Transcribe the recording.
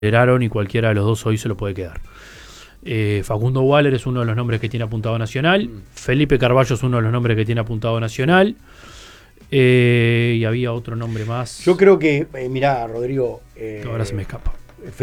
y cualquiera de los dos hoy se lo puede quedar. Facundo Waller es uno de los nombres que tiene apuntado Nacional. Felipe Carballo es uno de los nombres que tiene apuntado Nacional. Y había otro nombre más. Yo creo que, mirá, Rodrigo. Ahora se me escapa.